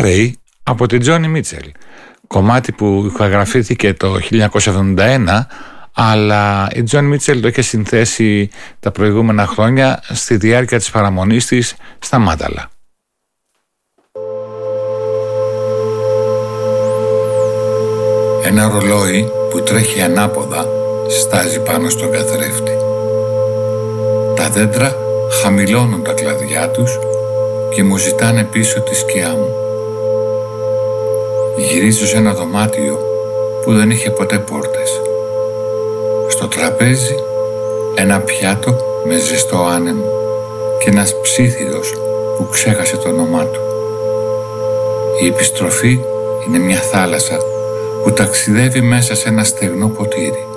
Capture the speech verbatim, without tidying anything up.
Carey από την Τζόνι Μίτσελ, κομμάτι που ηχογραφήθηκε το χίλια εννιακόσια εβδομήντα ένα, αλλά η Τζόνι Μίτσελ το είχε συνθέσει τα προηγούμενα χρόνια στη διάρκεια της παραμονής της στα Μάνταλα. Ένα ρολόι που τρέχει ανάποδα στάζει πάνω στον καθρέφτη. Τα δέντρα χαμηλώνουν τα κλαδιά τους και μου ζητάνε πίσω τη σκιά μου. Γυρίζω σε ένα δωμάτιο που δεν είχε ποτέ πόρτες. Στο τραπέζι ένα πιάτο με ζεστό άνεμο και ένας ψίθυρος που ξέχασε το όνομά του. Η επιστροφή είναι μια θάλασσα που ταξιδεύει μέσα σε ένα στεγνό ποτήρι.